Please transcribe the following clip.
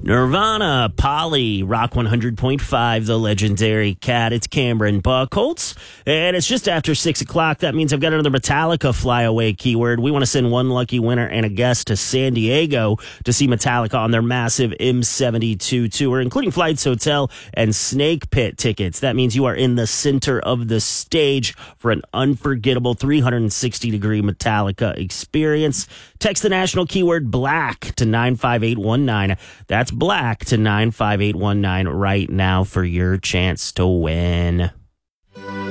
Nirvana, Polly, Rock 100.5, the legendary Cat. It's Cameron Buckholtz, and it's just after 6 o'clock. That means I've got another Metallica flyaway keyword. We want to send one lucky winner and a guest to San Diego to see Metallica on their massive M72 tour, including flights, hotel, and Snake Pit tickets. That means you are in the center of the stage for an unforgettable 360-degree Metallica experience. Text the national keyword BLACK to 95819. That's BLACK to 95819 right now for your chance to win.